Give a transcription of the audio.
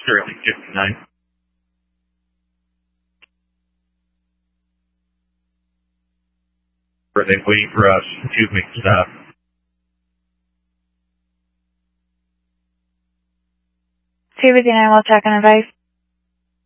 Sterling 59. Are they waiting for us to make the stop? Two with 9, we'll check on advice.